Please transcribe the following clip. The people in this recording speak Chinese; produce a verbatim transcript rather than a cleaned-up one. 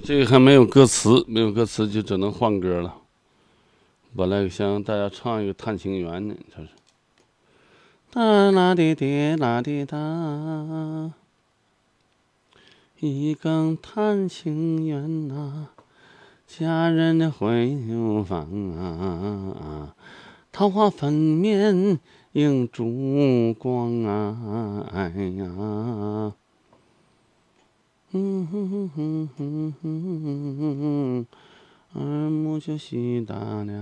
这个还没有歌词，没有歌词就只能换歌了。本来想大家唱一个《探情缘》呢，这是。哒啦滴滴啦滴哒，一更探情缘呐、啊，佳人的回游房啊，桃花粉面映烛光啊，哎呀。嗯哼哼哼哼哼哼，耳目就细打量。